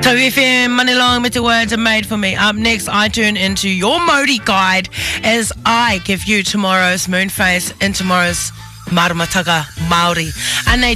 Tau FM, Manilong, me te words are made for me. Up next, I turn into your Māori guide as I give you tomorrow's moon phase and tomorrow's Maramataka Māori. And they